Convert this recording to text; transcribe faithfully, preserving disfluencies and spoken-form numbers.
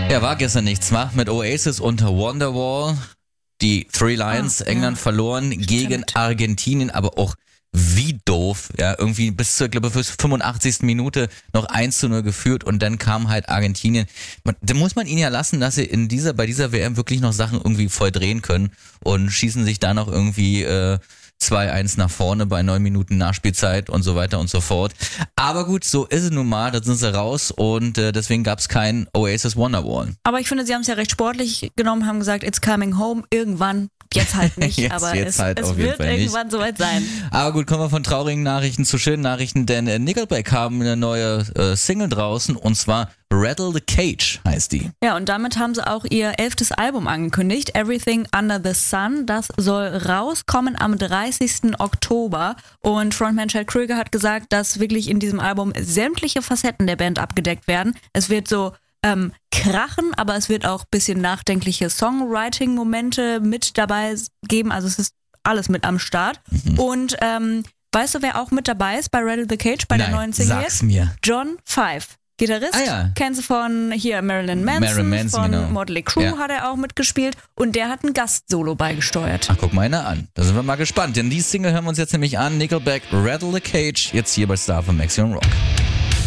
Ja, war gestern nichts, wa? Mit Oasis und Wonderwall. Die Three Lions, ah, England ja. verloren Stimmt. gegen Argentinien, aber auch wie doof. Ja, irgendwie bis zur, glaube ich, bis fünfundachtzigsten Minute noch eins zu null geführt und dann kam halt Argentinien. Man, da muss man ihnen ja lassen, dass sie in dieser, bei dieser W M wirklich noch Sachen irgendwie voll drehen können und schießen sich da noch irgendwie äh, zwei eins nach vorne bei neun Minuten Nachspielzeit und so weiter und so fort. Aber gut, so ist es nun mal, da sind sie raus und äh, deswegen gab es kein Oasis Wonderwall. Aber ich finde, sie haben es ja recht sportlich genommen, haben gesagt, it's coming home, irgendwann, jetzt halt nicht, jetzt, aber jetzt es, halt es wird irgendwann soweit sein. Aber gut, kommen wir von traurigen Nachrichten zu schönen Nachrichten, denn äh, Nickelback haben eine neue äh, Single draußen und zwar Rattle the Cage heißt die. Ja, und damit haben sie auch ihr elftes Album angekündigt, Everything Under the Sun. Das soll rauskommen am dreißigsten Oktober. Und Frontman Chad Kroeger hat gesagt, dass wirklich in diesem Album sämtliche Facetten der Band abgedeckt werden. Es wird so ähm, krachen, aber es wird auch ein bisschen nachdenkliche Songwriting-Momente mit dabei geben. Also es ist alles mit am Start. Mhm. Und ähm, weißt du, wer auch mit dabei ist bei Rattle the Cage, bei Nein, der neuen Single? Sag's mir. John Five. Gitarrist, ah, ja. kennst du von hier Marilyn Manson, Marilyn Manson von genau. Motley Crue ja. hat er auch mitgespielt und der hat ein Gastsolo beigesteuert. Ach, guck mal einer an. Da sind wir mal gespannt, denn die Single hören wir uns jetzt nämlich an. Nickelback, Rattle the Cage, jetzt hier bei Star von Maximum Rock.